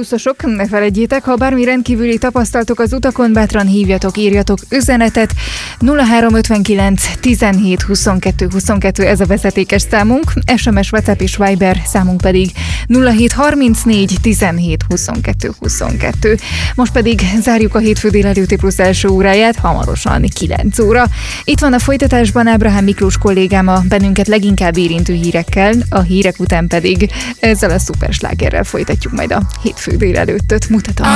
autóbuszosok, ne felejtjétek, ha bármi rendkívüli tapasztaltok az utakon, bátran hívjatok, írjatok üzenetet. 0359 17 22 22 ez a vezetékes számunk, SMS, WhatsApp és Viber számunk pedig 0734 17 22 22. Most pedig zárjuk a hétfő délelőtti plusz első óráját, hamarosan 9 óra. Itt van a folytatásban Ábrahám Miklós kollégám a bennünket leginkább érintő hírekkel, a hírek után pedig ezzel a szuperslágerrel folytatjuk majd a hétfő délelőttöt. Mutatom!